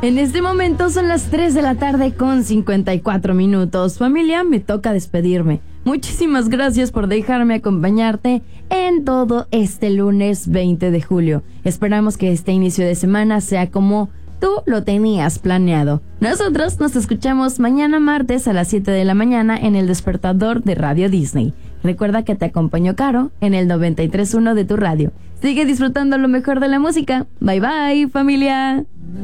En este momento son las 3 de la tarde con 54 minutos. Familia, me toca despedirme. Muchísimas gracias por dejarme acompañarte en todo este lunes 20 de julio. Esperamos que este inicio de semana sea como tú lo tenías planeado. Nosotros nos escuchamos mañana martes a las 7 de la mañana en el despertador de Radio Disney. Recuerda que te acompañó Caro en el 93.1 de tu radio. Sigue disfrutando lo mejor de la música. Bye bye, familia.